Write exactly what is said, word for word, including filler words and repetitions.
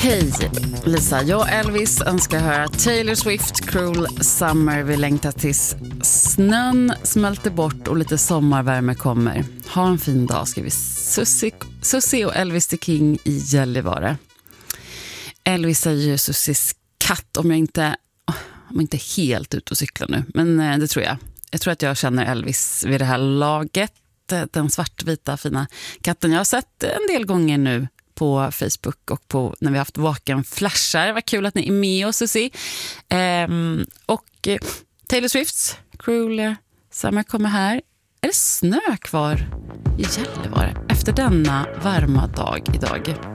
Hej, Lisa. Jag och Elvis önskar höra Taylor Swift, Cruel Summer. Vi längtar tills snön smälter bort och lite sommarvärme kommer. Ha en fin dag, skriver Susie, Susie och Elvis the King i Gällivare. Elvis är ju Susies katt, om jag inte, om jag inte är helt ute och cyklar nu. Men det tror jag. Jag tror att jag känner Elvis vid det här laget. Den svartvita fina katten. Jag har sett en del gånger nu på Facebook och på när vi har haft vaken flashar. Vad kul att ni är med oss, Susie. Ehm, och eh, Taylor Swifts Cruel Summer kommer här. Är det snö kvar i Gällivare efter denna varma dag idag?